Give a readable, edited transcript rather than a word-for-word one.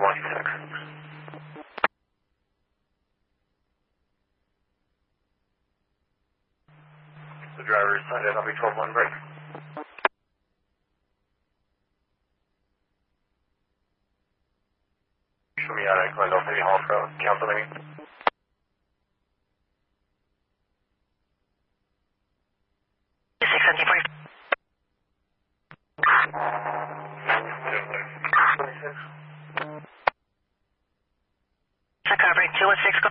126. The driver is signed in, I'll be 12-1 break. Show me out at Glendale City Hall for council meeting. Recovery 216.